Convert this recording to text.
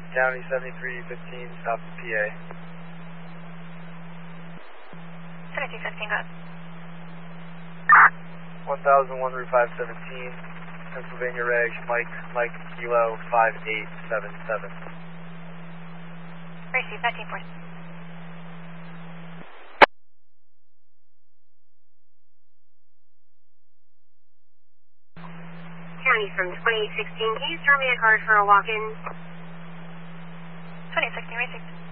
County 7315, stop the PA. 7315, go ahead. 1001 Route 517, Pennsylvania Reg, Mike Kilo 5877. Receive 194. County from 2016, can you throw me a card for a walk-in? 2016, received.